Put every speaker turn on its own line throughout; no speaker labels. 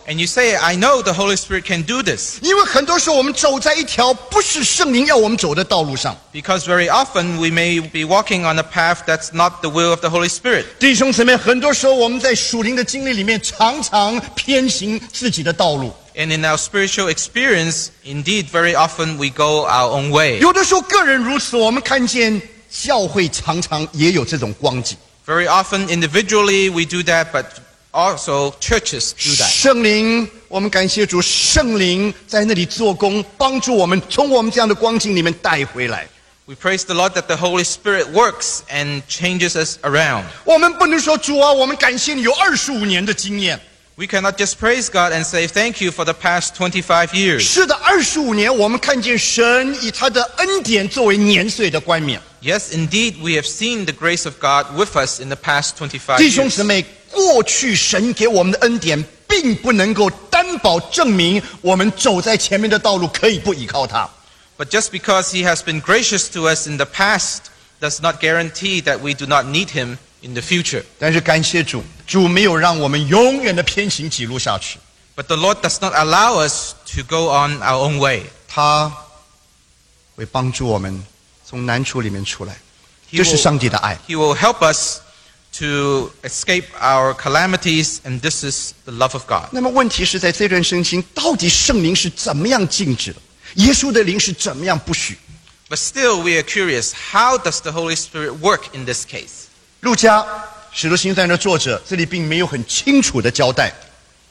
And you say, I know the Holy Spirit can do this.
因为很多时候我们走在一条不是圣灵要我们走的道路上。
Because very often we may be walking on a path that's not the will of the Holy Spirit.
弟兄姊妹，很多时候我们在属灵的经历里面常常偏行自己的道路。
And in our spiritual experience, indeed, very often we go our own way.
有的时候个人如此，我们看见教会常常也有这种光景。
Very often, individually, we do that, but also churches do that.
圣灵，我们感谢主，圣灵在那里做工，帮助我们从我们这样的光景里面带回来。
We praise the Lord that the Holy Spirit works and changes us around.
我们不能说主啊，我们感谢你有25年的经验。
We cannot just praise God and say thank you for the past 25 years.
是的，25年我们看见神以他的恩典作为年岁的冠冕。
Yes, indeed, we have seen the grace of God with us in the past 25
弟兄
years.
姊妹，过去神给我们的恩典，并不能够担保证明我们走在前面的道路可以不依靠他。
But just because He has been gracious to us in the past does not guarantee that we do not need Him in the future.
但是感谢主，主没有让我们永远的偏行己路下去，
But the Lord does not allow us to go on our own way.
他会帮助我们从难处里面出来，
He
这是
will,
上帝的爱。
He will help us to escape our calamities, and this is the love of God.
那么问题是在这段圣经，到底圣灵是怎么样禁止的？耶稣的灵是怎么样不许？
But still, we are curious, how does the Holy Spirit work in this case?
路加使徒行传的作者这里并没有很清楚的交代。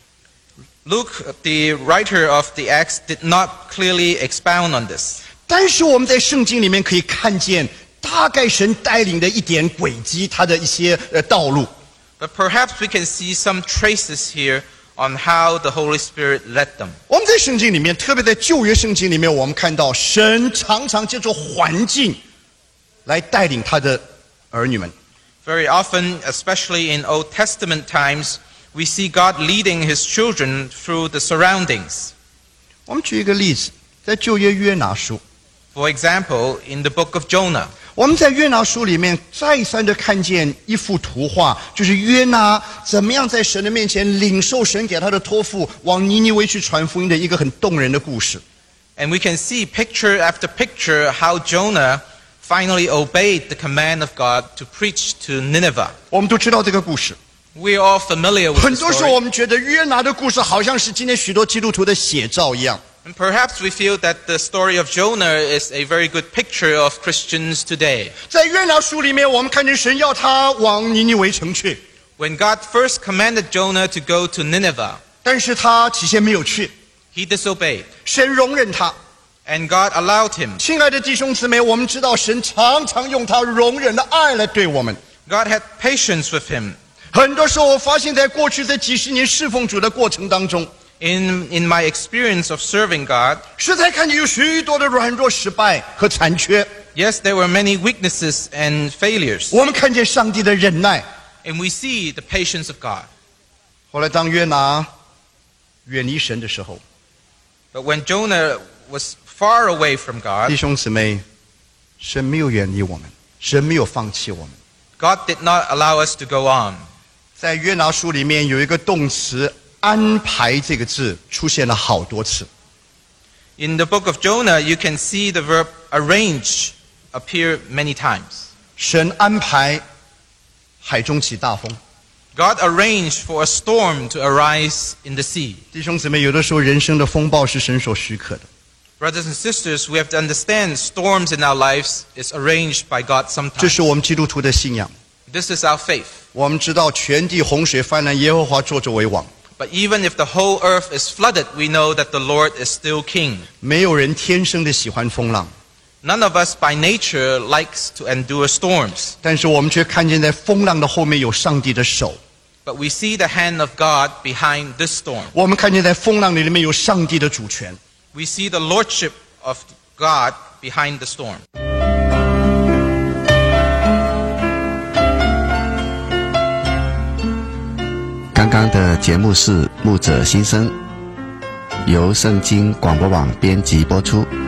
Luke, the writer of the Acts, did not clearly expound on this.
但是我们在圣经里面可以看见，大概神带领的一点轨迹，他的一些道路。
But perhaps we can see some traces here on how the Holy Spirit led them.
我们在圣经里面，特别在旧约圣经里面，我们看到神常常借助环境来带领他的儿女们。
Very often, especially in Old Testament times, we see God leading His children through the surroundings.
我们举一个例子，在旧约约拿书，
For example, in the book of Jonah,
我们在约拿书里面再三的看见一幅图画，就是约拿怎么样在神的面前领受神给他的托付，往尼尼微去传福音的一个很动人的故事。
and we can see picture after picture how Jonah finally obeyed the command of God to preach to Nineveh.
我们都知道这个故事。
We are all familiar with
很
the
多时候
story.
我们觉得约拿的故事好像是今天许多基督徒的写照一样。
And perhaps we feel that the story of Jonah is a very good picture of Christians today.
在约拿书里面，我们看见神要他往尼尼微城去，
When God first commanded Jonah to go to Nineveh,
但是他起先没有去，
he disobeyed,
神容忍他。
and God allowed him.
亲爱的弟兄姊妹，我们知道神常常用他容忍的爱来对我们。
God had patience with him.
很多时候，我发现在过去这几十年侍奉主的过程当中，
In my experience of serving God,
实在看见有许多的软弱、失败和残缺。
yes, there were many weaknesses and failures,
我们看见上帝的忍耐。
and we see the patience of God.
后来，当约拿远离神的时候，
But when Jonah was far away from
弟
God,
兄姊妹，神没有远离我们，神没有放弃我们。
God did not allow us to go on.
在约拿书里面有一个动词“安排”这个字出现了好多次。
In the book of Jonah, you can see the verb arrange appear many times.
神安排海中起大风。
God arranged for a storm to arise in the sea.
弟兄姊妹，有的时候人生的风暴是神所许可的。
Brothers and sisters, we have to understand storms in our lives is arranged by God
这
sometimes.
是我们基督徒的信仰。
This is our faith.
我们知道全地洪水泛滥，耶和华坐着为王。
But even if the whole earth is flooded, we know that the Lord is still king.
没有人天生的喜欢风浪，
None of us by nature likes to endure storms.
但是我们却看见在风浪的后面有上帝的手。
But we see the hand of God behind this storm.
我们看见在风浪里面有上帝的主权。
We see the lordship of God behind the storm.
刚刚的节目是牧者心声，由圣经广播网编辑播出。